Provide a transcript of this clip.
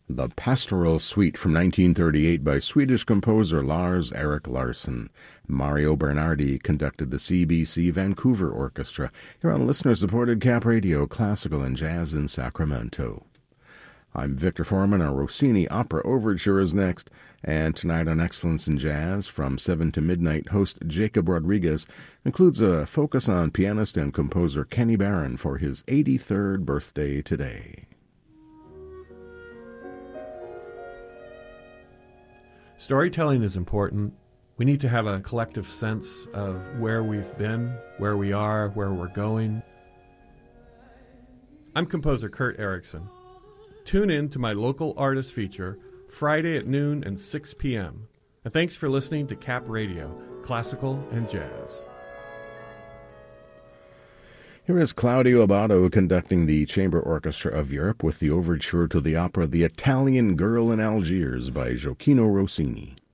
The Pastoral Suite from 1938 by Swedish composer Lars Erik Larsson. Mario Bernardi conducted the CBC Vancouver Orchestra here on listener-supported Cap Radio, Classical and Jazz in Sacramento. I'm Victor Foreman. Our Rossini Opera Overture is next, and tonight on Excellence in Jazz, from 7 to midnight, host Jacob Rodriguez includes a focus on pianist and composer Kenny Barron for his 83rd birthday today. Storytelling is important. We need to have a collective sense of where we've been, where we are, where we're going. I'm composer Kurt Erickson. Tune in to my local artist feature Friday at noon and 6 p.m. And thanks for listening to Cap Radio, Classical and Jazz. Here is Claudio Abbado conducting the Chamber Orchestra of Europe with the overture to the opera The Italian Girl in Algiers by Gioacchino Rossini.